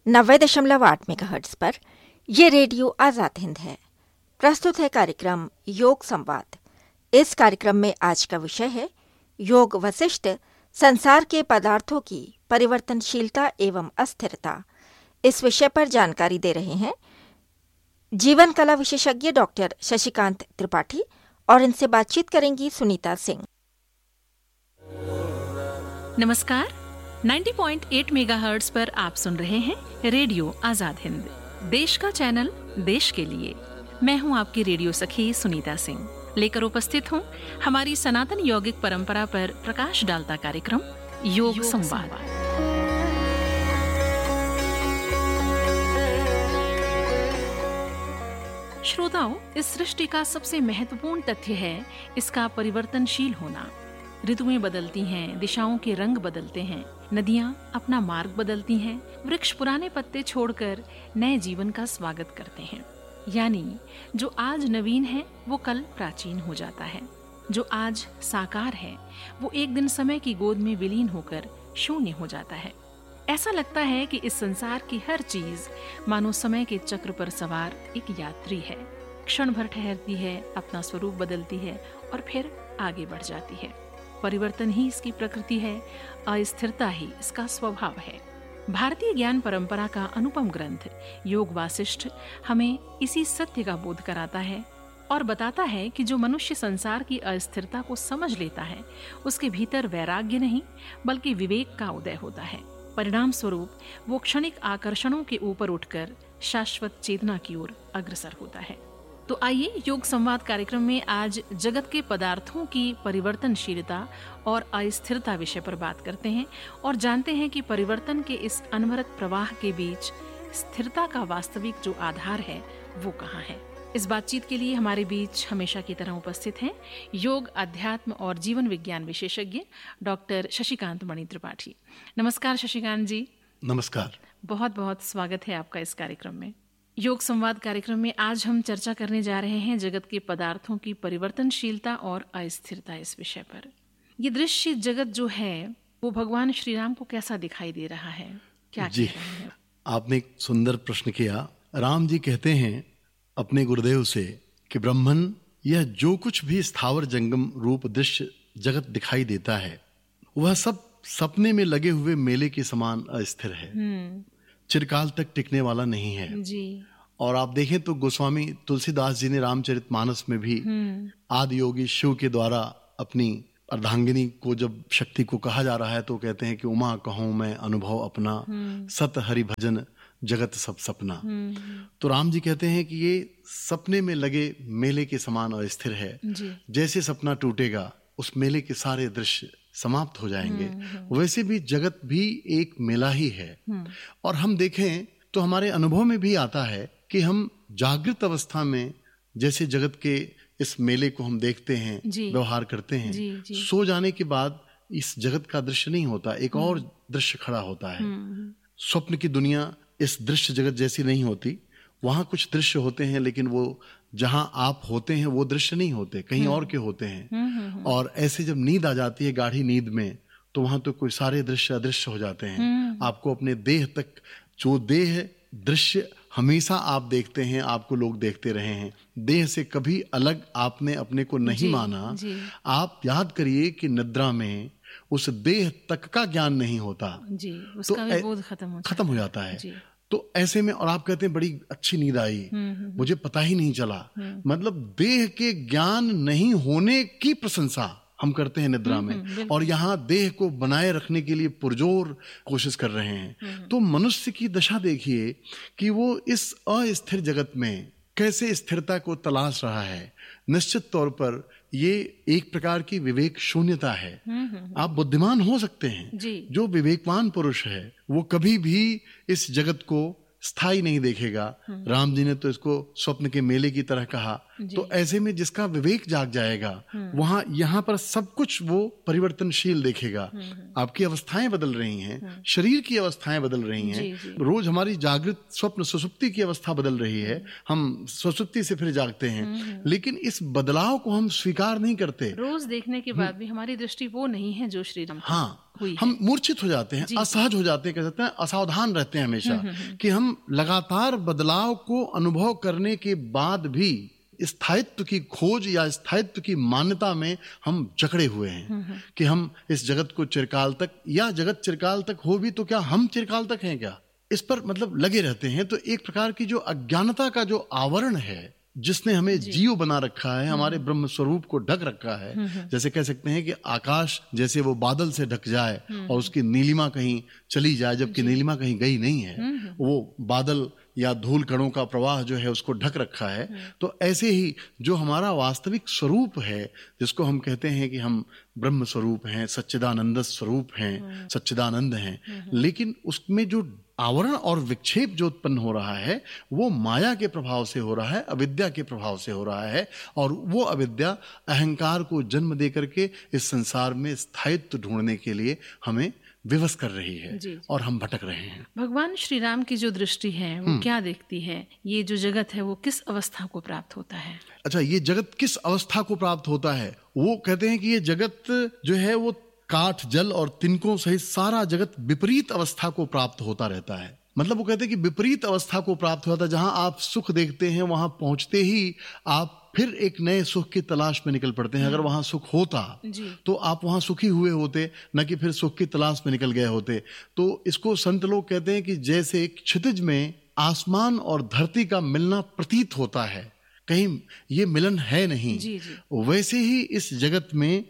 90.8 megahertz पर यह radio Azad Hind है। प्रस्तुत है कार्यक्रम योग संवाद। इस कार्यक्रम में आज का विषय है योग वशिष्ठ, संसार के पदार्थों की परिवर्तनशीलता एवं अस्थिरता। इस विषय पर जानकारी दे रहे हैं जीवन कला विशेषज्ञ डॉक्टर शशिकांत त्रिपाठी और इनसे बातचीत करेंगी सुनीता सिंह। नमस्कार, 90.8 मेगाहर्ट्ज पर आप सुन रहे हैं रेडियो आजाद हिंद, देश का चैनल देश के लिए। मैं हूं आपकी रेडियो सखी सुनीता सिंह, लेकर उपस्थित हूं हमारी सनातन यौगिक परंपरा पर प्रकाश डालता कार्यक्रम योग संवाद। श्रोताओं, इस सृष्टि का सबसे महत्वपूर्ण तथ्य है इसका परिवर्तनशील होना। ऋतुएं बदलती हैं, दिशाओं के रंग बदलते हैं, नदियां अपना मार्ग बदलती हैं, वृक्ष पुराने पत्ते छोड़कर नए जीवन का स्वागत करते हैं। यानी जो आज नवीन है वो कल प्राचीन हो जाता है, जो आज साकार है वो एक दिन समय की गोद में विलीन होकर शून्य हो जाता है। ऐसा लगता है कि इस संसार की हर चीज मानो समय के चक्र पर सवार एक यात्री है। क्षण भर ठहरती है, अपना स्वरूप बदलती है और फिर आगे बढ़ जाती है। परिवर्तन ही इसकी प्रकृति है, अस्थिरता ही इसका स्वभाव है। भारतीय ज्ञान परंपरा का अनुपम ग्रंथ योग वासिष्ठ हमें इसी सत्य का बोध कराता है और बताता है कि जो मनुष्य संसार की अस्थिरता को समझ लेता है उसके भीतर वैराग्य नहीं बल्कि विवेक का उदय होता है। परिणाम स्वरूप वो क्षणिक आकर्षणों के ऊपर उठकर शाश्वत चेतना की ओर अग्रसर होता है। तो आइए योग संवाद कार्यक्रम में आज जगत के पदार्थों की परिवर्तनशीलता और अस्थिरता विषय पर बात करते हैं और जानते हैं कि परिवर्तन के इस अनवरत प्रवाह के बीच स्थिरता का वास्तविक जो आधार है वो कहाँ है। इस बातचीत के लिए हमारे बीच हमेशा की तरह उपस्थित हैं योग, अध्यात्म और जीवन विज्ञान विशेषज्ञ डॉक्टर शशिकांत मणि त्रिपाठी। नमस्कार शशिकांत जी। नमस्कार। बहुत बहुत स्वागत है आपका इस कार्यक्रम में। योग संवाद कार्यक्रम में आज हम चर्चा करने जा रहे हैं जगत के पदार्थों की परिवर्तनशीलता और अस्थिरता इस विषय पर। ये दृश्य जगत जो है वो भगवान श्री राम को कैसा दिखाई दे रहा है, क्या जी, कह रहे हैं? आपने एक सुंदर प्रश्न किया। राम जी कहते हैं अपने गुरुदेव से कि ब्रह्मन, यह जो कुछ भी स्थावर जंगम रूप दृश्य जगत दिखाई देता है वह सब सपने में लगे हुए मेले के समान अस्थिर है, चिरकाल तक टिकने वाला नहीं है जी। और आप देखें तो गोस्वामी तुलसीदास जी ने रामचरितमानस में भी आदि योगी शिव के द्वारा अपनी अर्धांगिनी को जब शक्ति को कहा जा रहा है तो कहते हैं कि उमा कहूं मैं अनुभव अपना, सत हरि भजन जगत सब सपना। तो राम जी कहते हैं कि ये सपने में लगे मेले के समान अस्थिर है। जैसे सपना टूटेगा उस मेले के सारे दृश्य समाप्त हो जाएंगे, वैसे भी जगत भी एक मेला ही है। और हम देखें तो हमारे अनुभव में भी आता है कि हम जागृत अवस्था में जैसे जगत के इस मेले को हम देखते हैं, व्यवहार करते हैं, सो जाने के बाद इस जगत का दृश्य नहीं होता, एक और दृश्य खड़ा होता है। स्वप्न की दुनिया इस दृश्य जगत जैसी नहीं होती, वहां कुछ दृश्य होते हैं लेकिन वो जहां आप होते हैं वो दृश्य नहीं होते, कहीं और के होते हैं। और ऐसे जब नींद आ जाती है गाढ़ी नींद में तो वहां तो कोई सारे दृश्य अदृश्य हो जाते हैं। आपको अपने देह तक, जो देह दृश्य हमेशा आप देखते हैं, आपको लोग देखते रहे हैं, देह से कभी अलग आपने अपने को नहीं माना। आप याद करिए कि निद्रा में उस देह तक का ज्ञान नहीं होता जी, उसका भी बोध खत्म हो जाता है। तो ऐसे में, और आप कहते हैं बड़ी अच्छी नींद आई, मुझे पता ही नहीं चला, मतलब देह के ज्ञान नहीं होने की प्रशंसा हम करते हैं निद्रा में, और यहाँ देह को बनाए रखने के लिए पुरजोर कोशिश कर रहे हैं। तो मनुष्य की दशा देखिए कि वो इस अस्थिर जगत में कैसे स्थिरता को तलाश रहा है। निश्चित तौर पर ये एक प्रकार की विवेक शून्यता है। आप बुद्धिमान हो सकते हैं, जो विवेकवान पुरुष है वो कभी भी इस जगत को स्थायी नहीं देखेगा। राम जी ने तो इसको स्वप्न के मेले की तरह कहा। तो ऐसे में जिसका विवेक जाग जाएगा वहां यहाँ पर सब कुछ वो परिवर्तनशील देखेगा। आपकी अवस्थाएं बदल रही हैं, शरीर की अवस्थाएं बदल रही हैं, रोज हमारी जागृत स्वप्न सुसुप्ति की अवस्था बदल रही है, हम सुसुप्ति से फिर जागते हैं, लेकिन इस बदलाव को हम स्वीकार नहीं करते। रोज देखने के बाद भी हमारी दृष्टि वो नहीं है जो श्री राम। हाँ, हुई हम मूर्छित हो जाते हैं, असहज हो जाते हैं, कह सकते हैं असावधान रहते हैं हमेशा, कि हम लगातार बदलाव को अनुभव करने के बाद भी स्थायित्व की खोज या स्थायित्व की मान्यता में हम जकड़े हुए हैं कि हम इस जगत को चिरकाल तक, या जगत चिरकाल तक हो भी तो क्या हम चिरकाल तक हैं क्या, इस पर मतलब लगे रहते हैं। तो एक प्रकार की जो अज्ञानता का जो आवरण है जिसने हमें जीव बना रखा है, हमारे ब्रह्म स्वरूप को ढक रखा है, जैसे कह सकते हैं कि आकाश जैसे वो बादल से ढक जाए और उसकी नीलिमा कहीं चली जाए, जबकि नीलिमा कहीं गई नहीं है, वो बादल या धूल कणों का प्रवाह जो है उसको ढक रखा है। तो ऐसे ही जो हमारा वास्तविक स्वरूप है, जिसको हम कहते हैं कि हम ब्रह्म स्वरूप हैं, सच्चिदानंद स्वरूप हैं, सच्चिदानंद हैं, लेकिन उसमें जो आवरण और विक्षेप जो उत्पन्न हो रहा है वो माया के प्रभाव से हो रहा है, अविद्या के प्रभाव से हो रहा है, और वो अविद्या अहंकार को जन्म दे करके इस संसार में स्थायित्व ढूंढने के लिए हमें विवश कर रही है और हम भटक रहे हैं। भगवान श्री राम की जो दृष्टि है वो क्या देखती है? ये जो जगत है वो किस अवस्था को प्राप्त होता है? अच्छा, ये जगत किस अवस्था को प्राप्त होता है? वो कहते हैं कि ये जगत जो है वो काठ, जल और तिनकों सहित सारा जगत विपरीत अवस्था को प्राप्त होता रहता है। मतलब वो कहते हैं कि विपरीत अवस्था को प्राप्त होता है। जहां आप सुख देखते हैं वहां पहुंचते ही आप फिर एक नए सुख की तलाश में निकल पड़ते हैं। अगर वहां सुख होता तो आप वहां सुखी हुए होते, न कि फिर सुख की तलाश में निकल गए होते। तो इसको संत लोग कहते हैं कि जैसे क्षितिज में आसमान और धरती का मिलना प्रतीत होता है, कहीं ये मिलन है नहीं, वैसे ही इस जगत में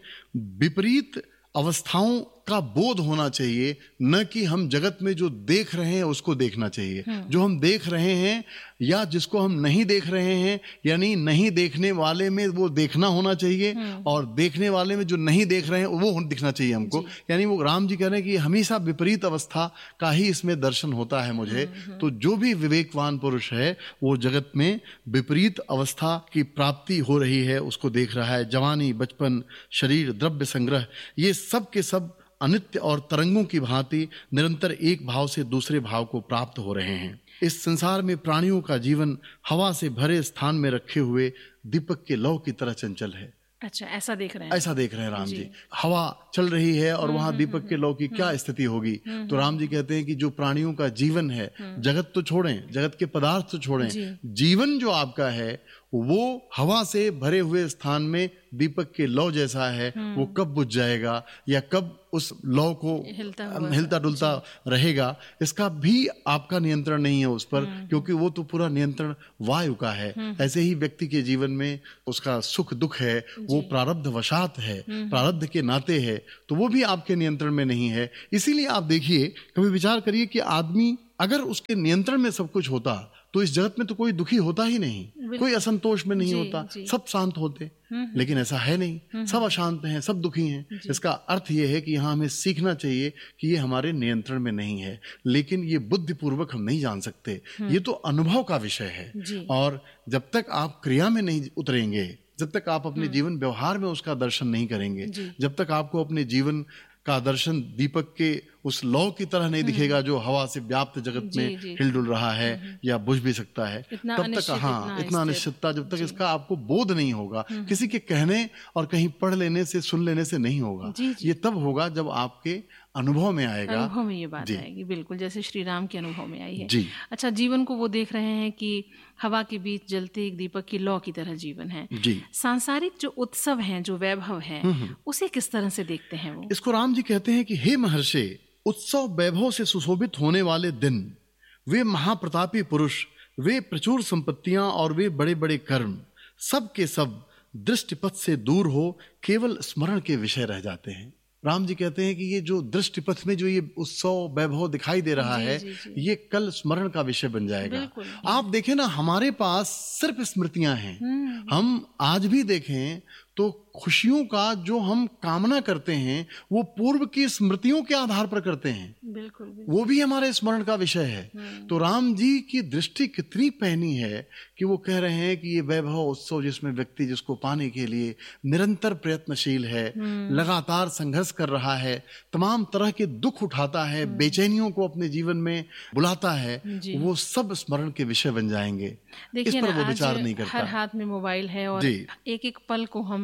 विपरीत अवस्थाओं का बोध होना चाहिए, न कि हम जगत में जो देख रहे हैं उसको देखना चाहिए। जो हम देख रहे हैं या जिसको हम नहीं देख रहे हैं, यानी नहीं देखने वाले में वो देखना होना चाहिए, और देखने वाले में जो नहीं देख रहे हैं वो दिखना चाहिए हमको। यानी वो राम जी कह रहे हैं कि हमेशा विपरीत अवस्था का ही इसमें दर्शन होता है मुझे। तो जो भी विवेकवान पुरुष है वो जगत में विपरीत अवस्था की प्राप्ति हो रही है उसको देख रहा है। जवानी, बचपन, शरीर, द्रव्य संग्रह, ये सब के सब अनित्य और तरंगों की भांति निरंतर एक भाव से दूसरे भाव को प्राप्त हो रहे हैं। इस संसार में प्राणियों का जीवन हवा से भरे स्थान में रखे हुए दीपक के लौ की तरह चंचल है। अच्छा, ऐसा देख रहे हैं? ऐसा देख रहे हैं राम जी। हवा चल रही है और वहां दीपक के लौ की क्या स्थिति होगी? तो राम जी कहते हैं कि जो प्राणियों का जीवन है, जगत तो छोड़ें, जगत के पदार्थ तो छोड़ें, जीवन जो आपका है वो हवा से भरे हुए स्थान में दीपक के लौ जैसा है। वो कब बुझ जाएगा या कब उस लौ को हिलता डुलता रहेगा, इसका भी आपका नियंत्रण नहीं है उस पर, क्योंकि वो तो पूरा नियंत्रण वायु का है। ऐसे ही व्यक्ति के जीवन में उसका सुख दुख है वो प्रारब्ध वशात है, प्रारब्ध के नाते है, तो वो भी आपके नियंत्रण में नहीं है। इसीलिए आप देखिए, कभी विचार करिए कि आदमी अगर उसके नियंत्रण में सब कुछ होता तो इस जगत में तो कोई दुखी होता ही नहीं, कोई असंतोष में नहीं होता, सब शांत होते। लेकिन ऐसा है नहीं, सब अशांत हैं, सब दुखी हैं। इसका अर्थ ये है कि यहाँ हमें सीखना चाहिए कि ये हमारे नियंत्रण में नहीं है, लेकिन ये बुद्धिपूर्वक हम नहीं जान सकते, ये तो अनुभव का विषय है। और जब तक आप क्रिया में नहीं उतरेंगे, जब तक आप अपने जीवन व्यवहार में उसका दर्शन नहीं करेंगे, जब तक आपको अपने जीवन का दर्शन दीपक के उस लौ की तरह नहीं दिखेगा जो हवा से व्याप्त जगत में हिलडुल रहा है या बुझ भी सकता है, तब तक इतना अनिश्चितता, जब तक इसका आपको बोध नहीं होगा, किसी के कहने और कहीं पढ़ लेने से, सुन लेने से नहीं होगा। ये तब होगा जब आपके अनुभव में आएगा, अनुभव में ये बात आएगी, बिल्कुल जैसे श्री राम के अनुभव में आई है। अच्छा, जीवन को वो देख रहे हैं कि हवा के बीच जलते एक दीपक की लौ की तरह जीवन है। सांसारिक जो उत्सव हैं, जो वैभव है, उसे किस तरह से देखते हैं वो? इसको राम जी कहते हैं कि हे महर्षि, उत्सव वैभव से सुशोभित होने वाले दिन, वे महाप्रतापी पुरुष, वे प्रचुर संपत्तियां और वे बड़े बड़े कर्म, सब के सब दृष्टिपथ से दूर हो केवल स्मरण के विषय रह जाते हैं। राम जी कहते हैं कि ये जो दृष्टिपथ में जो ये उत्सव वैभव दिखाई दे रहा है, ये कल स्मरण का विषय बन जाएगा। आप देखें ना, हमारे पास सिर्फ स्मृतियां हैं। हम आज भी देखें तो खुशियों का जो हम कामना करते हैं वो पूर्व की स्मृतियों के आधार पर करते हैं। बिल्कुल। वो भी हमारे स्मरण का विषय है। तो राम जी की दृष्टि कितनी पैनी है कि वो कह रहे हैं कि ये वैभव उत्सव जिसमें व्यक्ति जिसको पाने के लिए निरंतर प्रयत्नशील है, लगातार संघर्ष कर रहा है, तमाम तरह के दुख उठाता है, बेचैनियों को अपने जीवन में बुलाता है, वो सब स्मरण के विषय बन जाएंगे। इस पर वो विचार नहीं करता। हर हाथ में मोबाइल है और एक एक पल को हम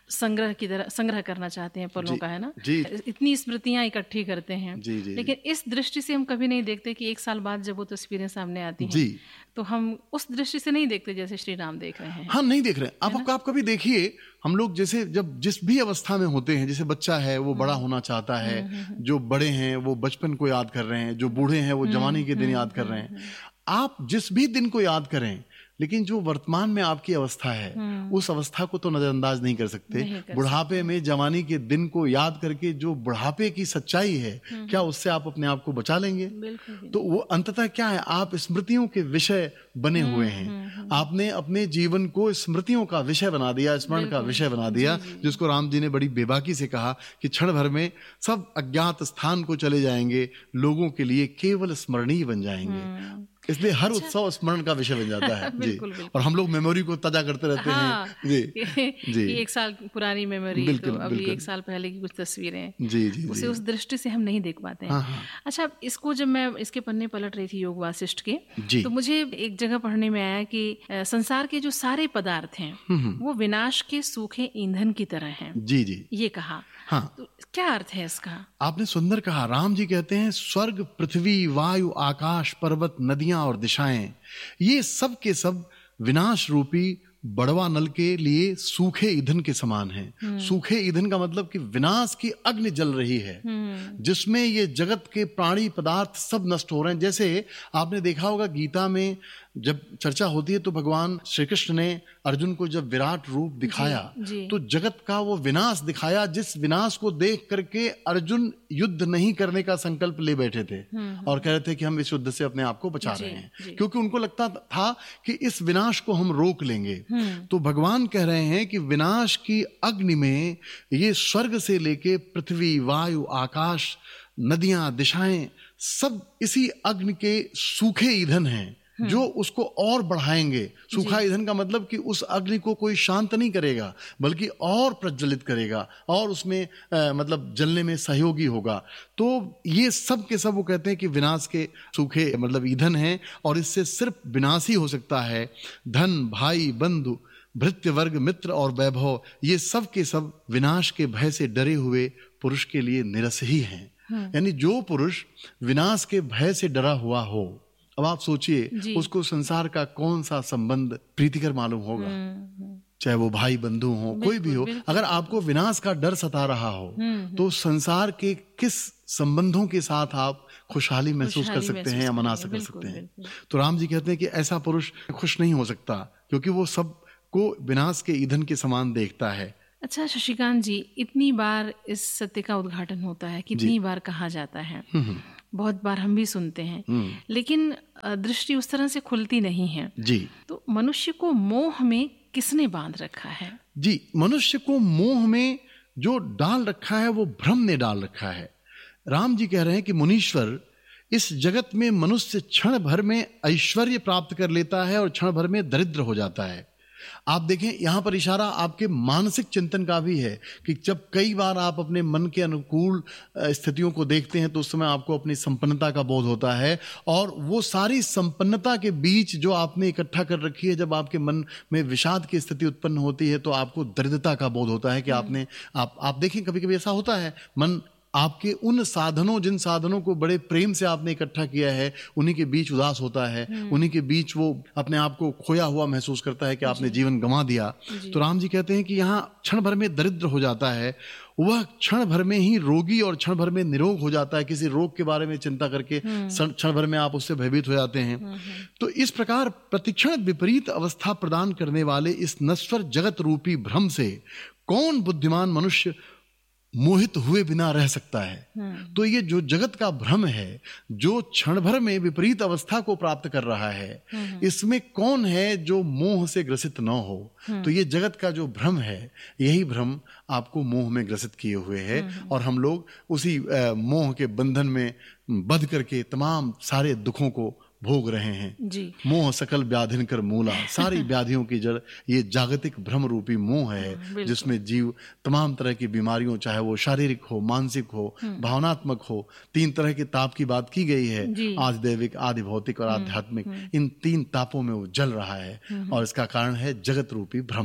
संग्रह की तरह संग्रह करना चाहते हैं पलों का, है ना, जी। इतनी स्मृतियां इकट्ठी करते हैं। जी, जी, लेकिन इस दृष्टि से हम कभी नहीं देखते कि 1 साल बाद जब वो तस्वीरें सामने आती हैं, जी, तो हम उस दृष्टि से नहीं देखते जैसे श्री राम देख रहे हैं। हाँ, नहीं देख रहे हैं। आप कभी देखिए, हम लोग जैसे जब जिस भी अवस्था में होते हैं, जैसे बच्चा है वो बड़ा होना चाहता है, जो बड़े हैं वो बचपन को याद कर रहे हैं, जो बूढ़े हैं वो जवानी के दिन याद कर रहे हैं। आप जिस भी दिन को याद करें, लेकिन जो वर्तमान में आपकी अवस्था है उस अवस्था को तो नजरअंदाज नहीं कर सकते। बुढ़ापे में जवानी के दिन को याद करके जो बुढ़ापे की सच्चाई है, क्या उससे आप अपने आप को बचा लेंगे? तो वो अंततः क्या है, आप स्मृतियों के विषय बने हुए हैं। आपने अपने जीवन को स्मृतियों का विषय बना दिया, स्मरण का विषय बना दिया, जिसको राम जी ने बड़ी बेबाकी से कहा कि क्षण भर में सब अज्ञात स्थान को चले जाएंगे, लोगों के लिए केवल स्मरणीय बन जाएंगे। इसलिए हर उत्सव स्मरण का विषय बन जाता है। बिल्कुल, जी। बिल्कुल। और हम लोग मेमोरी को ताजा करते रहते हैं। जी। 1 साल पुरानी मेमोरी, बिल्कुल, तो अभी बिल्कुल। 1 साल पहले की कुछ तस्वीरें, जी, उसे उस दृष्टि से हम नहीं देख पाते हैं। हाँ। अच्छा, इसको जब मैं इसके पन्ने पलट रही थी योग वासिष्ठ के, जी। तो मुझे एक जगह पढ़ने में आया कि संसार के जो सारे पदार्थ हैं वो विनाश के सूखे ईंधन की तरह हैं। जी, जी। ये कहा। हाँ। तो क्या अर्थ है इसका? आपने सुंदर कहा। राम जी कहते हैं स्वर्ग, पृथ्वी, वायु, आकाश, पर्वत, नदियां और दिशाएं, ये सब के सब विनाश रूपी बड़वा नल के लिए सूखे ईंधन के समान हैं। सूखे ईंधन का मतलब कि विनाश की अग्नि जल रही है, जिसमें ये जगत के प्राणी पदार्थ सब नष्ट हो रहे हैं। जैसे आपने देखा होगा गीता में जब चर्चा होती है तो भगवान श्री कृष्ण ने अर्जुन को जब विराट रूप दिखाया तो जगत का वो विनाश दिखाया, जिस विनाश को देख करके अर्जुन युद्ध नहीं करने का संकल्प ले बैठे थे और कह रहे थे कि हम इस युद्ध से अपने आप को बचा रहे हैं, क्योंकि उनको लगता था कि इस विनाश को हम रोक लेंगे। तो भगवान कह रहे हैं कि विनाश की अग्नि में ये स्वर्ग से लेके पृथ्वी, वायु, आकाश, नदियां, दिशाएं सब इसी अग्नि के सूखे ईंधन हैं जो उसको और बढ़ाएंगे। सूखा ईंधन का मतलब कि उस अग्नि को कोई शांत नहीं करेगा, बल्कि और प्रज्वलित करेगा और उसमें मतलब जलने में सहयोगी होगा। तो ये सब के सब वो कहते हैं कि विनाश के सूखे मतलब ईंधन हैं, और इससे सिर्फ विनाश ही हो सकता है। धन, भाई, बंधु, भृत्य वर्ग, मित्र और वैभव, ये सब के सब विनाश के भय से डरे हुए पुरुष के लिए निरस ही हैं। यानी जो पुरुष विनाश के भय से डरा हुआ हो, अब आप सोचिए उसको संसार का कौन सा संबंध प्रीतिकर मालूम होगा, चाहे वो भाई बंधु हो, कोई भी हो। अगर आपको विनाश का डर सता रहा हो तो संसार के किस संबंधों के साथ आप खुशहाली महसूस कर सकते हैं या मना सकते हैं? तो राम जी कहते हैं कि ऐसा पुरुष खुश नहीं हो सकता, क्योंकि वो सब को विनाश के ईंधन के समान देखता है। अच्छा शशिकांत जी, इतनी बार इस सत्य का उद्घाटन होता है, कितनी बार कहा जाता है, बहुत बार हम भी सुनते हैं, लेकिन दृष्टि उस तरह से खुलती नहीं है। जी। तो मनुष्य को मोह में किसने बांध रखा है? जी, मनुष्य को मोह में जो डाल रखा है वो भ्रम ने डाल रखा है। राम जी कह रहे हैं कि मुनीश्वर, इस जगत में मनुष्य क्षण भर में ऐश्वर्य प्राप्त कर लेता है और क्षण भर में दरिद्र हो जाता है। आप देखें, यहां पर इशारा आपके मानसिक चिंतन का भी है कि जब कई बार आप अपने मन के अनुकूल स्थितियों को देखते हैं तो उस समय आपको अपनी संपन्नता का बोध होता है, और वो सारी संपन्नता के बीच जो आपने इकट्ठा कर रखी है, जब आपके मन में विषाद की स्थिति उत्पन्न होती है तो आपको दरिद्रता का बोध होता है कि आपने आप देखें कभी कभी ऐसा होता है, मन आपके उन साधनों, जिन साधनों को बड़े प्रेम से आपने इकट्ठा किया है, उन्हीं के बीच उदास होता है, उन्हीं के बीच वो अपने आप को खोया हुआ महसूस करता है कि आपने जीवन गंवा दिया। तो राम जी कहते हैं कि यहाँ क्षण भर में दरिद्र हो जाता है, वह क्षण भर में ही रोगी और क्षण भर में निरोग हो जाता है। किसी रोग के बारे में चिंता करके क्षण भर में आप उससे भयभीत हो जाते हैं। तो इस प्रकार प्रतिक्षण विपरीत अवस्था प्रदान करने वाले इस नश्वर जगत रूपी भ्रम से कौन बुद्धिमान मनुष्य मोहित हुए बिना रह सकता है? तो ये जो जगत का भ्रम है, जो क्षण भर में विपरीत अवस्था को प्राप्त कर रहा है, इसमें कौन है जो मोह से ग्रसित न हो? तो ये जगत का जो भ्रम है, यही भ्रम आपको मोह में ग्रसित किए हुए है, और हम लोग उसी मोह के बंधन में बंध करके तमाम सारे दुखों को भोग रहे हैं। जी। मोह सकल व्याधिन कर मूला, सारी व्याधियों की जड़ ये जागतिक भ्रम रूपी मोह है, जिसमें जीव तमाम तरह की बीमारियों, चाहे वो शारीरिक हो, मानसिक हो, भावनात्मक हो, 3 तरह के ताप की बात की गई है, आदि दैविक, आदि भौतिक और आध्यात्मिक। इन 3 तापों में वो जल रहा है, और इसका कारण है जगत रूपी भ्रम।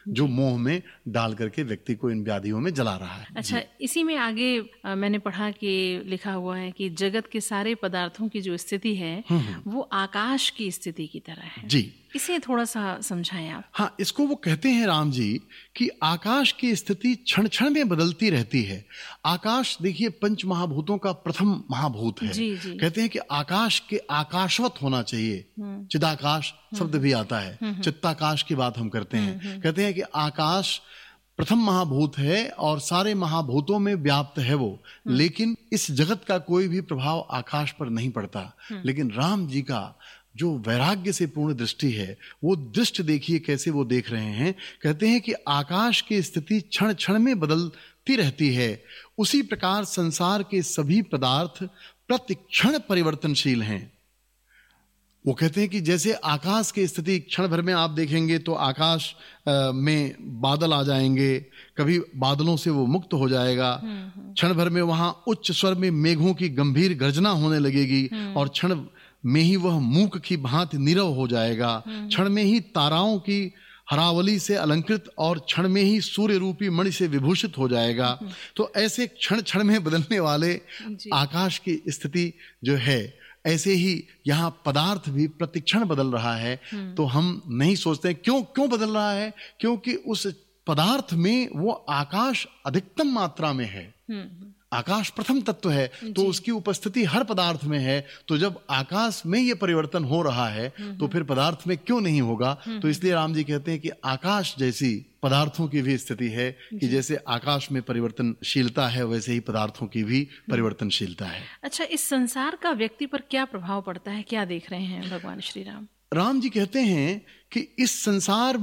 जो मोह में डाल करके व्यक्ति को इन व्याधियों में जला रहा है। अच्छा, इसी में आगे मैंने पढ़ा कि लिखा हुआ है कि जगत के सारे पदार्थों की जो स्थिति है वो आकाश की स्थिति की तरह है जी। इसे थोड़ा सा समझाएं आप। हाँ, इसको वो कहते हैं राम जी कि आकाश की स्थिति क्षण क्षण में बदलती रहती है। आकाश देखिए पंच महाभूतों का प्रथम महाभूत है। जी, जी। कहते हैं कि आकाश के आकाशवत होना चाहिए। चिदाकाश शब्द भी आता है, चित्ताकाश की बात हम करते हैं। कहते हैं कि आकाश प्रथम महाभूत है और सारे महाभूतों में व्याप्त है वो, लेकिन इस जगत का कोई भी प्रभाव आकाश पर नहीं पड़ता। लेकिन राम जी का जो वैराग्य से पूर्ण दृष्टि है, वो दृष्टि देखिए कैसे वो देख रहे हैं। कहते हैं कि आकाश की स्थिति क्षण क्षण में बदलती रहती है, उसी प्रकार संसार के सभी पदार्थ प्रतिक्षण परिवर्तनशील हैं। वो कहते हैं कि जैसे आकाश की स्थिति क्षण भर में आप देखेंगे तो आकाश में बादल आ जाएंगे, कभी बादलों से वो मुक्त हो जाएगा, क्षण भर में वहां उच्च स्वर में मेघों की गंभीर गर्जना होने लगेगी और क्षण में ही वह मूक की भांति नीरव हो जाएगा, क्षण में ही ताराओं की हरावली से अलंकृत और क्षण में ही सूर्य रूपी मणि से विभूषित हो जाएगा। तो ऐसे क्षण क्षण में बदलने वाले आकाश की स्थिति जो है, ऐसे ही यहाँ पदार्थ भी प्रतिक्षण बदल रहा है। तो हम नहीं सोचते क्यों बदल रहा है, क्योंकि उस पदार्थ में वो आकाश अधिकतम मात्रा में है। आकाश प्रथम तत्व है तो उसकी उपस्थिति हर पदार्थ में है। तो जब आकाश में ये परिवर्तन हो रहा है तो फिर पदार्थ में क्यों नहीं होगा। तो इसलिए राम जी कहते हैं कि आकाश जैसी पदार्थों की भी स्थिति है कि जैसे आकाश में परिवर्तनशीलता है वैसे ही पदार्थों की भी परिवर्तनशीलता है। अच्छा, इस संसार का व्यक्ति पर क्या प्रभाव पड़ता है, क्या देख रहे हैं भगवान श्री राम? राम जी कहते हैं कि इस संसार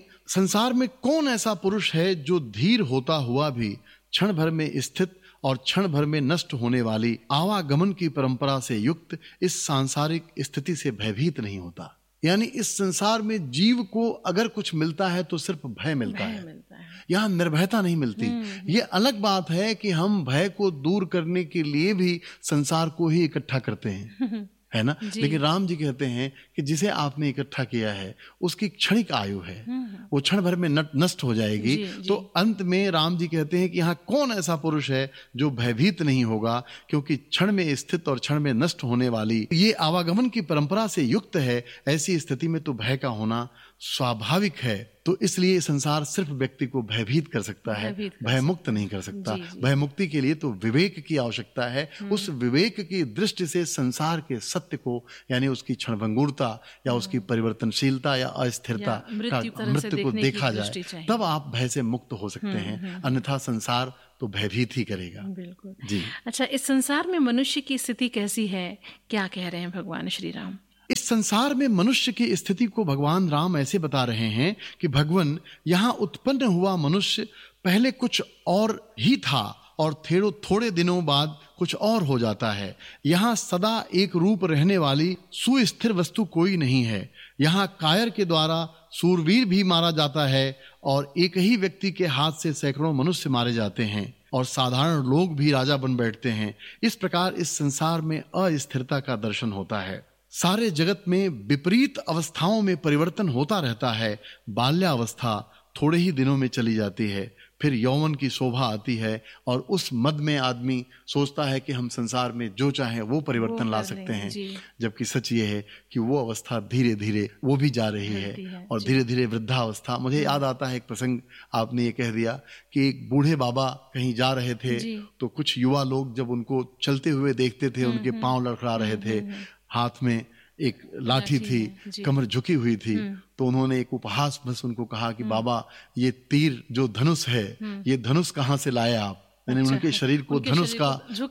में कौन ऐसा पुरुष है जो धीर होता हुआ भी क्षण भर में स्थित और क्षण भर में नष्ट होने वाली आवागमन की परंपरा से युक्त इस सांसारिक स्थिति से भयभीत नहीं होता। यानी इस संसार में जीव को अगर कुछ मिलता है तो सिर्फ भय मिलता है। यहाँ निर्भयता नहीं मिलती। ये अलग बात है कि हम भय को दूर करने के लिए भी संसार को ही इकट्ठा करते हैं, है ना। लेकिन राम जी कहते हैं कि जिसे आपने इकट्ठा किया है उसकी क्षणिक आयु है, वो क्षण भर में नष्ट हो जाएगी। तो अंत में राम जी कहते हैं कि यहाँ कौन ऐसा पुरुष है जो भयभीत नहीं होगा, क्योंकि क्षण में स्थित और क्षण में नष्ट होने वाली ये आवागमन की परंपरा से युक्त है। ऐसी स्थिति में तो भय का होना स्वाभाविक है। तो इसलिए संसार सिर्फ व्यक्ति को भयभीत कर सकता है, भय मुक्त नहीं कर सकता। भय मुक्ति के लिए तो विवेक की आवश्यकता है। उस विवेक की दृष्टि से संसार के सत्य को, यानी उसकी क्षणभंगुरता या उसकी परिवर्तनशीलता या अस्थिरता मृत्यु को देखा जाए, तब आप भय से मुक्त हो सकते हैं। अन्यथा संसार तो भयभीत ही करेगा। बिल्कुल जी। अच्छा, इस संसार में मनुष्य की स्थिति कैसी है, क्या कह रहे हैं भगवान श्री राम? इस संसार में मनुष्य की स्थिति को भगवान राम ऐसे बता रहे हैं कि भगवान यहाँ उत्पन्न हुआ मनुष्य पहले कुछ और ही था और थोड़े दिनों बाद कुछ और हो जाता है। यहाँ सदा एक रूप रहने वाली सुस्थिर वस्तु कोई नहीं है। यहाँ कायर के द्वारा सूरवीर भी मारा जाता है और एक ही व्यक्ति के हाथ से सैकड़ों मनुष्य मारे जाते हैं और साधारण लोग भी राजा बन बैठते हैं। इस प्रकार इस संसार में अस्थिरता का दर्शन होता है। सारे जगत में विपरीत अवस्थाओं में परिवर्तन होता रहता है। बाल्यावस्था थोड़े ही दिनों में चली जाती है, फिर यौवन की शोभा आती है और उस मद में आदमी सोचता है कि हम संसार में जो चाहें वो परिवर्तन ला सकते हैं, जबकि सच ये है कि वो अवस्था धीरे धीरे वो भी जा रही है और धीरे धीरे वृद्धावस्था। मुझे याद आता है एक प्रसंग, आपने ये कह दिया कि एक बूढ़े बाबा कहीं जा रहे थे तो कुछ युवा लोग जब उनको चलते हुए देखते थे, उनके पांव लड़खड़ा रहे थे, हाथ में एक लाठी थी, कमर झुकी हुई थी, तो उन्होंने एक उपहास बस उनको कहा कि बाबा ये तीर जो धनुष है, ये धनुष कहाँ से लाए आप? मैंने उनके शरीर को धनुष का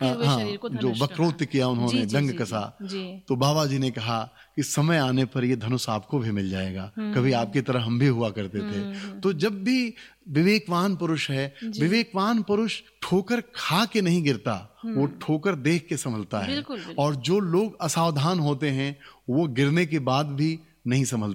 जो वक्रोक्त किया, उन्होंने दंग कसा। तो बाबा जी ने कहा कि समय आने पर ये धनुष आपको भी मिल जाएगा, कभी आपकी तरह हम भी हुआ करते थे। तो जब भी विवेकवान पुरुष है, विवेकवान पुरुष ठोकर खा के नहीं गिरता, वो ठोकर देख के संभलता है। और जो लोग असावधान होते हैं वो गिरने के बाद भी नहीं संभलते,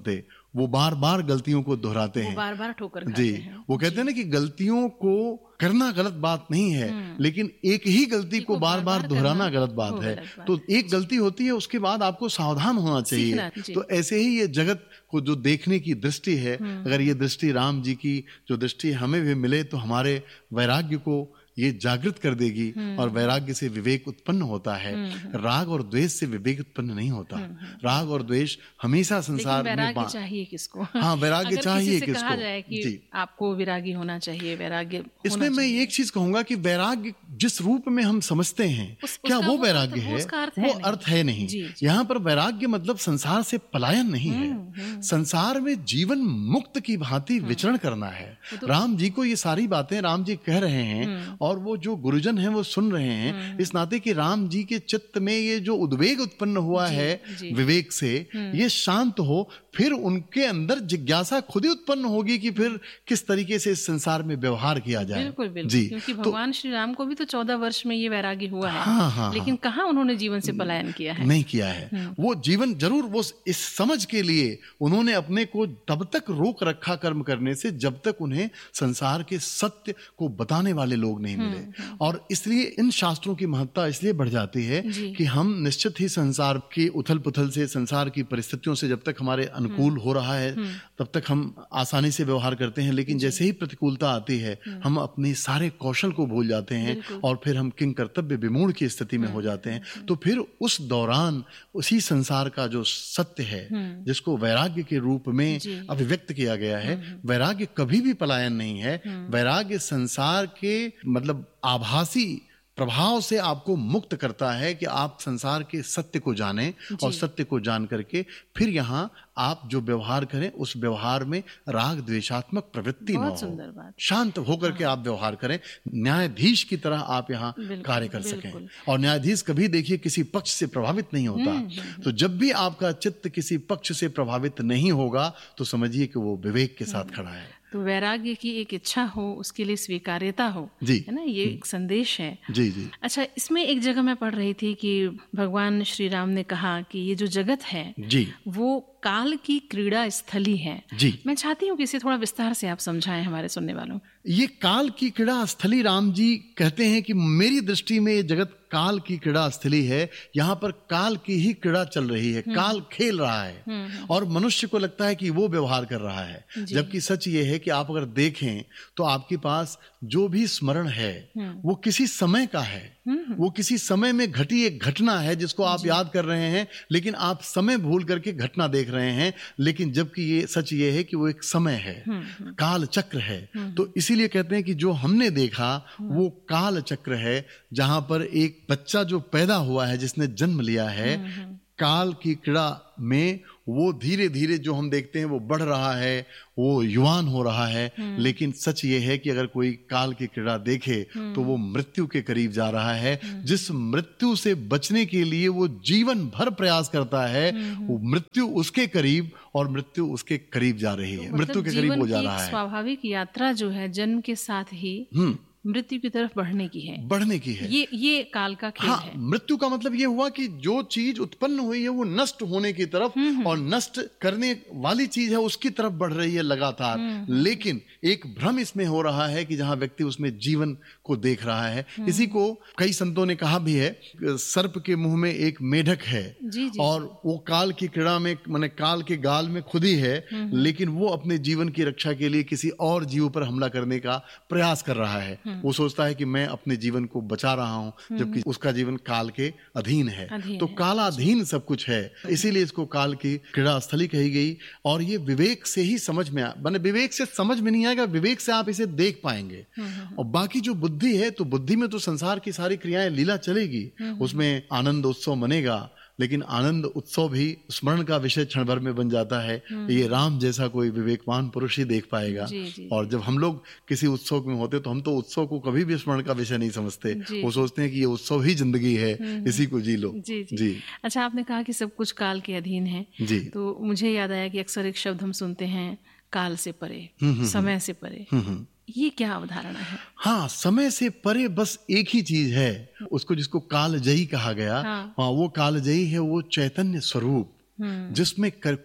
वो बार बार गलतियों को दोहराते हैं, बार बार ठोकर खाते जी हैं। वो कहते हैं ना कि गलतियों को करना गलत बात नहीं है, लेकिन एक ही गलती को बार बार दोहराना गलत बात है। तो एक गलती होती है, उसके बाद आपको सावधान होना चाहिए। तो ऐसे ही ये जगत को जो देखने की दृष्टि है, अगर ये दृष्टि राम जी की जो दृष्टि हमें भी मिले तो हमारे वैराग्य को ये जागृत कर देगी, और वैराग्य से विवेक उत्पन्न होता है। राग और द्वेष से विवेक उत्पन्न नहीं होता। राग और द्वेष हमेशा संसार में वैराग्य चाहिए किसको? हाँ, वैराग्य चाहिए किसको? कहा जाए कि आपको विरागी होना चाहिए, वैराग्य इसमें मैं एक चीज कहूंगा कि वैराग्य जिस रूप में हम समझते हैं, क्या वो वैराग्य है? वो अर्थ है नहीं। यहाँ पर वैराग्य मतलब संसार से पलायन नहीं है, संसार में जीवन मुक्त की भांति विचरण करना है। राम जी को ये सारी बातें राम जी कह रहे हैं, और वो जो गुरुजन हैं वो सुन रहे हैं, इस नाते कि राम जी के चित्त में ये जो उद्वेग उत्पन्न हुआ है विवेक से, ये शांत हो, फिर उनके अंदर जिज्ञासा खुद ही उत्पन्न होगी कि फिर किस तरीके से इस संसार में व्यवहार किया जाए। बिल्कुल बिल्कुल, जी, क्योंकि भगवान श्री राम को भी तो 14 वर्ष में ये वैराग्य हुआ है। लेकिन कहाँ उन्होंने जीवन से पलायन किया है? नहीं किया है। वो जीवन जरूर वो इस समझ के लिए उन्होंने अपने को तब तक रोक रखा कर्म करने से जब तक उन्हें संसार के सत्य को बताने वाले लोग नहीं मिले। और इसलिए इन शास्त्रों की महत्ता इसलिए बढ़ जाती है कि हम निश्चित ही संसार की उथल पुथल से, संसार की परिस्थितियों से जब तक हमारे अनुकूल हो रहा है तब तक हम आसानी से व्यवहार करते हैं, लेकिन जैसे ही प्रतिकूलता आती है हम अपने सारे कौशल को भूल जाते हैं और फिर हम किंग कर्तव्य विमूढ़ की स्थिति में हो जाते हैं। तो फिर उस दौरान उसी संसार का जो सत्य है, जिसको वैराग्य के रूप में अभिव्यक्त किया गया है, वैराग्य कभी भी पलायन नहीं है। वैराग्य संसार के मतलब आभासी प्रभाव से आपको मुक्त करता है कि आप संसार के सत्य को जानें, और सत्य को जान करके फिर यहाँ आप जो व्यवहार करें उस व्यवहार में राग द्वेषात्मक प्रवृत्ति न हो, शांत होकर के आप व्यवहार करें, न्यायाधीश की तरह आप यहाँ कार्य कर सकें। और न्यायाधीश कभी देखिए किसी पक्ष से प्रभावित नहीं होता। तो जब भी आपका चित्त किसी पक्ष से प्रभावित नहीं होगा तो समझिए कि वो विवेक के साथ खड़ा है। तो वैराग्य की एक इच्छा हो, उसके लिए स्वीकार्यता हो, है ना, ये एक संदेश है। जी जी। अच्छा, इसमें एक जगह मैं पढ़ रही थी कि भगवान श्री राम ने कहा कि ये जो जगत है जी, वो काल की क्रीड़ा स्थली है। जी, मैं चाहती हूँ कि इसे थोड़ा विस्तार से आप समझाएं हमारे सुनने वालों। ये काल की क्रीड़ा स्थली, राम जी कहते हैं कि मेरी दृष्टि में ये जगत काल की क्रीड़ा स्थली है। यहाँ पर काल की ही क्रीड़ा चल रही है, काल खेल रहा है और मनुष्य को लगता है कि वो व्यवहार कर रहा है, जबकि सच ये है कि आप अगर देखें तो आपके पास जो भी स्मरण है वो किसी समय का है, वो किसी समय में घटी एक घटना है जिसको आप याद कर रहे हैं, लेकिन आप समय भूल करके घटना देख रहे हैं। लेकिन जबकि ये सच ये है कि वो एक समय है, काल चक्र है। तो इसीलिए कहते हैं कि जो हमने देखा वो काल चक्र है, जहां पर एक बच्चा जो पैदा हुआ है, जिसने जन्म लिया है, काल की क्रीड़ा में वो धीरे धीरे जो हम देखते हैं वो बढ़ रहा है, वो युवान हो रहा है। लेकिन सच ये है कि अगर कोई काल की क्रीड़ा देखे तो वो मृत्यु के करीब जा रहा है। जिस मृत्यु से बचने के लिए वो जीवन भर प्रयास करता है, वो मृत्यु उसके करीब और मृत्यु उसके करीब जा रही है, मृत्यु के करीब हो जा रहा है। स्वाभाविक यात्रा जो है जन्म के साथ ही मृत्यु की तरफ बढ़ने की है, ये काल का खेल है। मृत्यु का मतलब ये हुआ कि जो चीज उत्पन्न हुई है वो नष्ट होने की तरफ और नष्ट करने वाली चीज है उसकी तरफ बढ़ रही है लगातार। लेकिन एक भ्रम इसमें हो रहा है कि जहां व्यक्ति उसमें जीवन को देख रहा है। इसी को कई संतों ने कहा भी है, सर्प के मुंह में एक मेढक है और वो काल की क्रीड़ा में माने काल के गाल में खुद ही है, लेकिन वो अपने जीवन की रक्षा के लिए किसी और जीव पर हमला करने का प्रयास कर रहा है। वो सोचता है कि मैं अपने जीवन को बचा रहा हूं, जबकि उसका जीवन काल के अधीन है। तो कालाधीन सब कुछ है, इसीलिए इसको काल की क्रीड़ा स्थली कही गई। और ये विवेक से ही समझ में माने विवेक से समझ में नहीं आएगा, विवेक से आप इसे देख पाएंगे। और बाकी जो बुद्धि है, तो बुद्धि में तो संसार की सारी क्रियाएं लीला चलेगी, उसमें आनंद उत्सव मनेगा, लेकिन आनंद उत्सव भी स्मरण का विषय क्षण भर में बन जाता है। ये राम जैसा कोई विवेकवान पुरुष ही देख पाएगा। और जब हम लोग किसी उत्सव में होते तो हम तो उत्सव को कभी भी स्मरण का विषय नहीं समझते, वो सोचते हैं कि ये उत्सव ही जिंदगी है, इसी को जी लो। जी। अच्छा, आपने कहा कि सब कुछ काल के अधीन है, तो मुझे याद आया कि अक्सर एक शब्द हम सुनते हैं, काल से परे, समय से परे। ये क्या अवधारणा है? हाँ, समय से परे बस एक ही चीज है, उसको जिसको कालजयी कहा गया। हाँ, वो कालजयी है, वो चैतन्य स्वरूप जिसमें करीब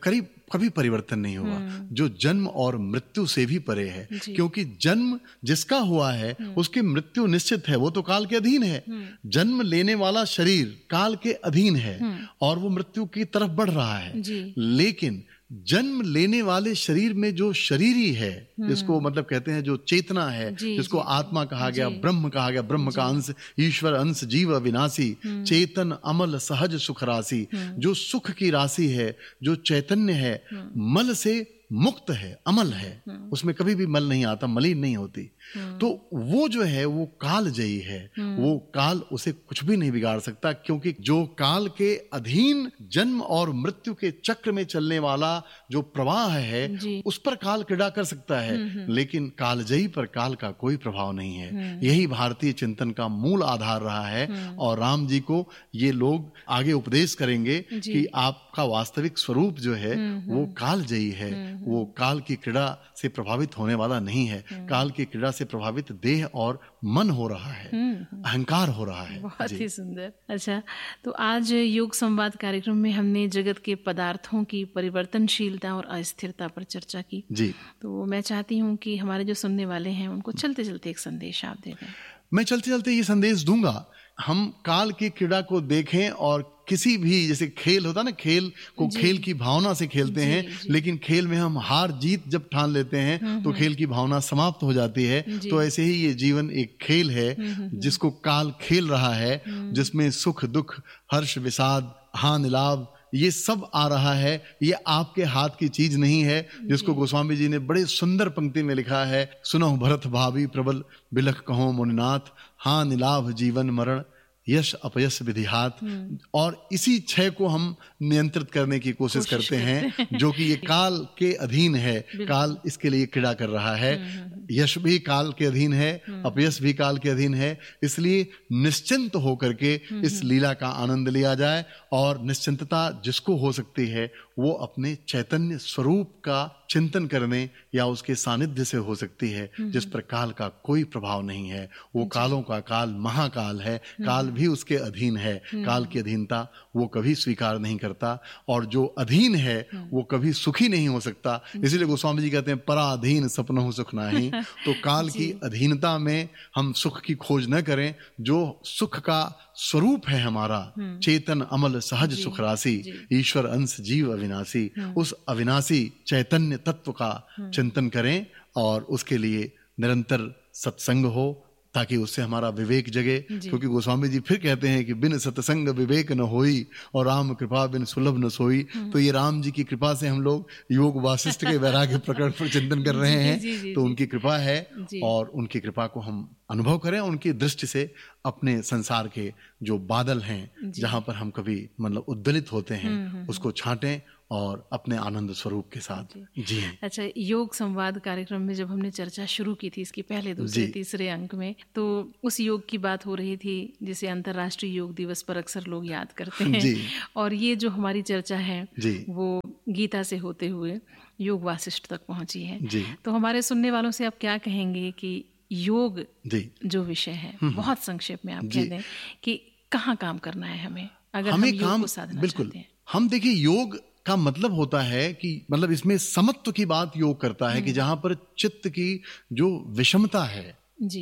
कभी परिवर्तन नहीं होगा, जो जन्म और मृत्यु से भी परे है। क्योंकि जन्म जिसका हुआ है उसकी मृत्यु निश्चित है, वो तो काल के अधीन है। जन्म लेने वाला शरीर काल के अधीन है और वो मृत्यु की तरफ बढ़ रहा है। लेकिन जन्म लेने वाले शरीर में जो शरीरी है, जिसको मतलब कहते हैं जो चेतना है, जिसको आत्मा कहा गया, ब्रह्म कहा गया, ब्रह्म का अंश, ईश्वर अंश, जीव अविनाशी, चेतन अमल सहज सुख राशि, जो सुख की राशि है, जो चैतन्य है, मल से मुक्त है, अमल है, उसमें कभी भी मल नहीं आता, मलिन नहीं होती। तो वो जो है वो कालजयी है, वो काल उसे कुछ भी नहीं बिगाड़ सकता। क्योंकि जो काल के अधीन जन्म और मृत्यु के चक्र में चलने वाला जो प्रवाह है उस पर काल क्रीड़ा कर सकता है, लेकिन कालजयी पर काल का कोई प्रभाव नहीं है। यही भारतीय चिंतन का मूल आधार रहा है। और राम जी को ये लोग आगे उपदेश करेंगे कि आपका वास्तविक स्वरूप जो है वो कालजयी है, वो काल की क्रीड़ा से प्रभावित होने वाला नहीं है। काल की क्रीड़ा से प्रभावित देह और मन हो रहा है, अहंकार हो रहा है। बहुत ही सुंदर। अच्छा, तो आज योग संवाद कार्यक्रम में हमने जगत के पदार्थों की परिवर्तनशीलता और अस्थिरता पर चर्चा की जी। तो मैं चाहती हूँ कि हमारे जो सुनने वाले हैं उनको चलते चलते एक संदेश आप दे दें। मैं चलते चलते ये संदेश दूंगा, हम काल की क्रीड़ा को देखें और किसी भी जैसे खेल होता ना, खेल को खेल की भावना से खेलते हैं, लेकिन खेल में हम हार जीत जब ठान लेते हैं तो खेल की भावना समाप्त हो जाती है। तो ऐसे ही ये जीवन एक खेल है जिसको काल खेल रहा है, जिसमें सुख दुख हर्ष विषाद हानि लाभ ये सब आ रहा है। ये आपके हाथ की चीज नहीं है, जिसको गोस्वामी जी ने बड़े सुंदर पंक्ति में लिखा है, सुनहु भरत भावी प्रबल बिलख कहो मुनिनाथ, हानि लाभ जीवन मरण यश अपयश विधिहात। और इसी क्षय को हम नियंत्रित करने की कोशिश करते हैं, जो कि ये काल के अधीन है। काल इसके लिए क्रीड़ा कर रहा है। यश भी काल के अधीन है, अपयश भी काल के अधीन है। इसलिए निश्चिंत होकर के इस लीला का आनंद लिया जाए। और निश्चिंतता जिसको हो सकती है वो अपने चैतन्य स्वरूप का चिंतन करने या उसके सानिध्य से हो सकती है, जिस पर काल का कोई प्रभाव नहीं है। वो कालों का काल महाकाल है, काल भी उसके अधीन है। काल की अधीनता वो कभी स्वीकार नहीं करता, और जो अधीन है वो कभी सुखी नहीं हो सकता। इसीलिए गोस्वामी जी कहते हैं पराधीन सपनों सुख नाही। तो काल की अधीनता में हम सुख की खोज न करें। जो सुख का स्वरूप है हमारा, चेतन अमल सहज सुख राशि, ईश्वर अंश जीव अविनाशी, उस अविनाशी चैतन्य तत्व का चिंतन करें और उसके लिए निरंतर सत्संग हो, ताकि उससे हमारा विवेक जगे। क्योंकि गोस्वामी जी फिर कहते हैं कि बिन सत्संग विवेक न होई और राम कृपा बिन सुलभ न सोई। तो ये राम जी की कृपा से हम लोग योग वासिष्ठ के वैराग्य प्रकरण पर चिंतन कर रहे हैं। तो उनकी कृपा है और उनकी कृपा को हम अनुभव करें। उनकी दृष्टि से अपने संसार के जो बादल हैं, जहां पर हम कभी मतलब उद्दलित होते हैं, उसको छांटें और अपने आनंद स्वरूप के साथ जी। अच्छा, योग संवाद कार्यक्रम में जब हमने चर्चा शुरू की थी इसके पहले दूसरे तीसरे अंक में, तो उस योग की बात हो रही थी जिसे अंतर्राष्ट्रीय योग दिवस पर अक्सर लोग याद करते हैं। और ये जो हमारी चर्चा है वो गीता से होते हुए योग वासिष्ठ तक पहुंची है। तो हमारे सुनने वालों से आप क्या कहेंगे कि योग जो विषय है, बहुत संक्षेप में आप कह दें कि कहाँ काम करना है हमें, अगर हम योग को साधना चाहते हैं। हम देखिए, योग का मतलब होता है कि मतलब इसमें समत्व की बात योग करता है कि जहां पर चित्त की जो विषमता है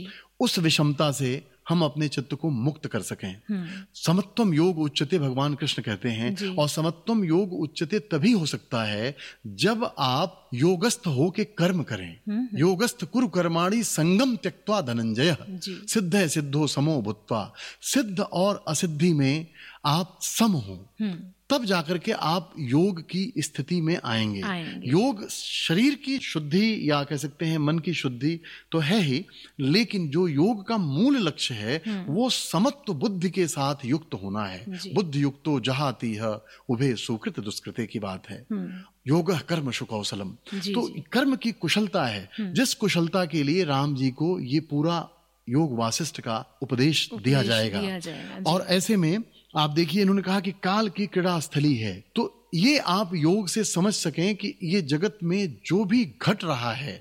उस विषमता से हम अपने चित्त को मुक्त कर सकें। समत्वम योग उच्चते भगवान कृष्ण कहते हैं। और समत्वम योग उच्चते तभी हो सकता है जब आप योगस्थ हो के कर्म करें। योगस्थ कुरु कर्माणि संगम त्यक्त्वा धनंजय सिद्ध सिद्धो समो भूत्वा। सिद्ध और असिद्धि में आप सम हो, तब जाकर के आप योग की स्थिति में आएंगे। योग शरीर की शुद्धि या कह सकते हैं मन की शुद्धि तो है ही, लेकिन जो योग का मूल लक्ष्य है वो समत्व बुद्धि के साथ युक्त होना है। बुद्धि युक्तो जहाति है उभे सुकृत दुष्कृते की बात है। योग कर्म सुकौशलम, तो कर्म की कुशलता है, जिस कुशलता के लिए राम जी को ये पूरा योग वासिष्ठ का उपदेश दिया जाएगा। और ऐसे में आप देखिए, इन्होंने कहा कि काल की क्रीड़ा स्थली है, तो ये आप योग से समझ सकें कि ये जगत में जो भी घट रहा है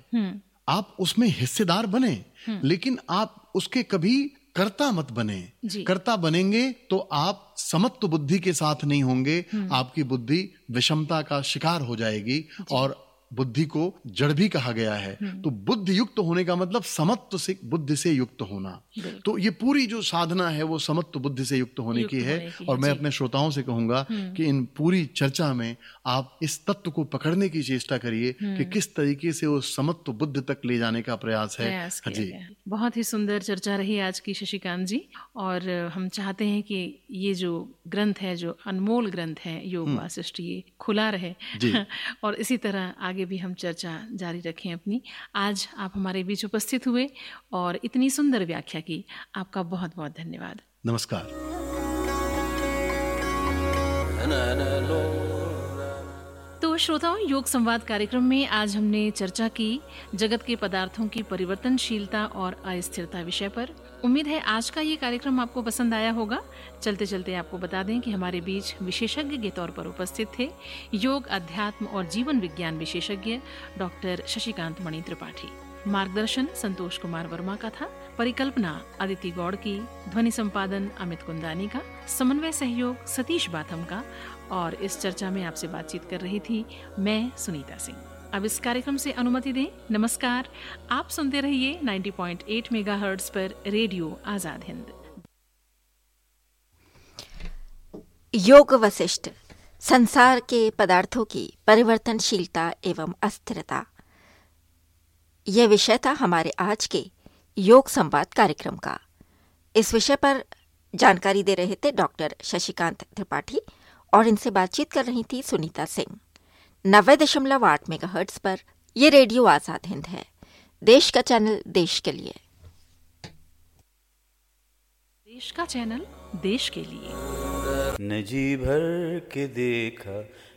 आप उसमें हिस्सेदार बने, लेकिन आप उसके कभी कर्ता मत बने। कर्ता बनेंगे तो आप समत्व बुद्धि के साथ नहीं होंगे, आपकी बुद्धि विषमता का शिकार हो जाएगी और बुद्धि को जड़ भी कहा गया है। तो बुद्धि युक्त होने का मतलब समत्व से बुद्धि से युक्त होना। तो ये पूरी जो साधना है वो समत्व बुद्धि से युक्त होने की है। और मैं अपने श्रोताओं से कहूंगा कि इन पूरी चर्चा में आप इस तत्व को पकड़ने की चेष्टा करिए कि किस तरीके से वो समत्व बुद्धि तक ले जाने का प्रयास है। जी, बहुत ही सुंदर चर्चा रही आज की शशिकांत जी। और हम चाहते हैं कि ये जो ग्रंथ है, जो अनमोल ग्रंथ है योग वासिष्ठ, ये खुला रहे और इसी तरह आगे भी हम चर्चा जारी रखें अपनी। आज आप हमारे बीच उपस्थित हुए और इतनी सुंदर व्याख्या की, आपका बहुत बहुत धन्यवाद। नमस्कार। तो श्रोताओं, योग संवाद कार्यक्रम में आज हमने चर्चा की जगत के पदार्थों की परिवर्तनशीलता और अस्थिरता विषय पर। उम्मीद है आज का ये कार्यक्रम आपको पसंद आया होगा। चलते चलते आपको बता दें कि हमारे बीच विशेषज्ञ के तौर पर उपस्थित थे योग, अध्यात्म और जीवन विज्ञान विशेषज्ञ डॉक्टर शशिकांत मणि त्रिपाठी। मार्गदर्शन संतोष कुमार वर्मा का था। परिकल्पना अदिति गौड़ की। ध्वनि संपादन अमित कुंदानी का। समन्वय सहयोग सतीश बाथम का। और इस चर्चा में आपसे बातचीत कर रही थी मैं, सुनीता सिंह। अब इस कार्यक्रम से अनुमति दें। नमस्कार। आप सुनते रहिए 90.8 मेगाहर्ट्ज पर रेडियो आजाद हिंद। योग वशिष्ठ, संसार के पदार्थों की परिवर्तनशीलता एवं अस्थिरता, यह विषय था हमारे आज के योग संवाद कार्यक्रम का। इस विषय पर जानकारी दे रहे थे डॉक्टर शशिकांत त्रिपाठी और इनसे बातचीत कर रही थी सुनीता सिंह। 90.8 मेगाहर्ट्ज पर यह रेडियो आजाद हिंद है, देश का चैनल देश के लिए। देश का चैनल देश के लिए। न जी भर के देखा